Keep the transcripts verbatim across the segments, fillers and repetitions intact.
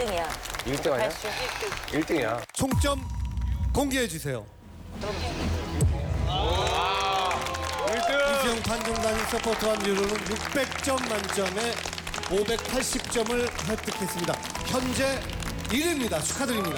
등이야. 일 등 아니야? 일 등이야. 총점 공개해 주세요. 일 등! 이수영 판정단이 서포트한 뮤로는 육백 점 만점에 오백팔십 점을 획득했습니다. 현재 일 위입니다. 축하드립니다.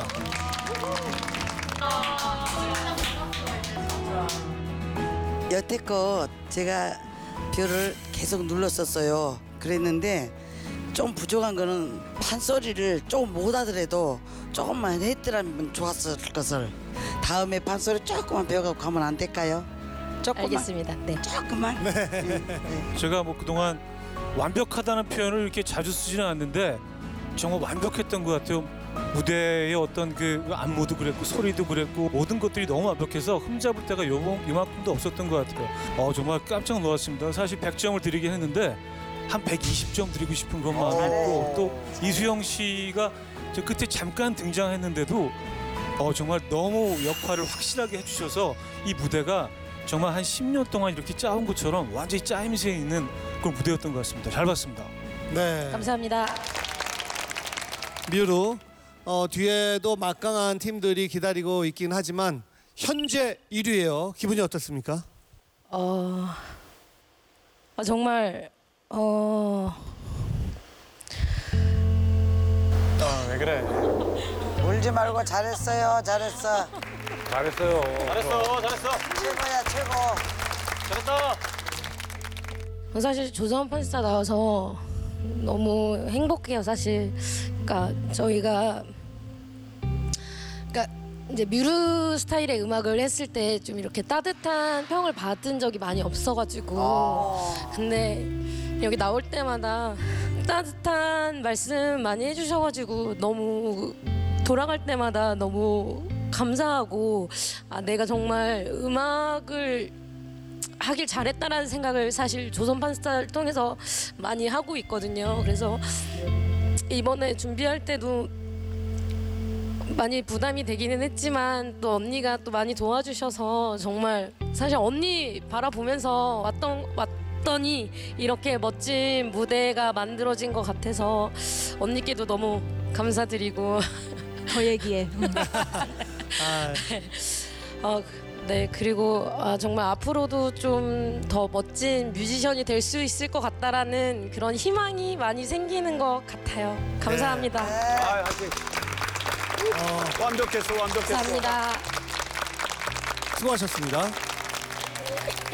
여태껏 제가 뷰를 계속 눌렀었어요. 그랬는데 좀 부족한 거는 판소리를 조금 못 하더라도 조금만 했더라면 좋았을 것을. 다음에 판소리 조금만 배워가고 가면 안 될까요? 조금만. 알겠습니다. 네. 조금만. 제가 뭐 그동안 완벽하다는 표현을 이렇게 자주 쓰지는 않는데 정말 완벽했던 것 같아요. 무대의 어떤 그 안무도 그랬고 소리도 그랬고 모든 것들이 너무 완벽해서 흠잡을 때가 요, 요만큼도 없었던 것 같아요. 어, 정말 깜짝 놀랐습니다. 사실 백 점을 드리긴 했는데 한 백이십 점 드리고 싶은 그런 마음이 있고 또 이수영 씨가 저 끝에 잠깐 등장했는데도 어, 정말 너무 역할을 확실하게 해주셔서 이 무대가 정말 한 십 년 동안 이렇게 짜온 것처럼 완전히 짜임새 있는 그런 무대였던 것 같습니다. 잘 봤습니다. 네. 감사합니다. 뮤로 어, 뒤에도 막강한 팀들이 기다리고 있긴 하지만 현재 일 위예요. 기분이 어떻습니까? 어, 아, 정말 어, 아, 왜 그래? 울지 말고 잘했어요. 잘했어. 잘했어요. 잘했어, 잘했어. 최고야 최고. 잘했다. 사실 조선 펀스타 나와서 너무 행복해요. 사실, 그러니까 저희가 그러니까 이제 뮤르 스타일의 음악을 했을 때 좀 이렇게 따뜻한 평을 받은 적이 많이 없어가지고 근데 여기 나올 때마다 따뜻한 말씀 많이 해주셔가지고 너무 돌아갈 때마다 너무 감사하고 아 내가 정말 음악을 하길 잘했다라는 생각을 사실 조선 펀스타를 통해서 많이 하고 있거든요. 그래서 이번에 준비할 때도 많이 부담이 되기는 했지만 또 언니가 또 많이 도와주셔서 정말 사실 언니 바라보면서 왔던 왔더니 이렇게 멋진 무대가 만들어진 것 같아서 언니께도 너무 감사드리고 더 얘기해. 아, 어, 네 그리고 아, 정말 앞으로도 좀 더 멋진 뮤지션이 될 수 있을 것 같다라는 그런 희망이 많이 생기는 것 같아요. 감사합니다. 아, 아직. 어, 완벽했어, 완벽했어. 감사합니다. 수고하셨습니다.